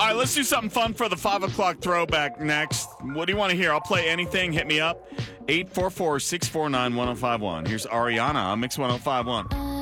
All right, let's do something fun for the 5 o'clock throwback next. What do you want to hear? I'll play anything. Hit me up. 844-649-1051. Here's Ariana on Mix 1051.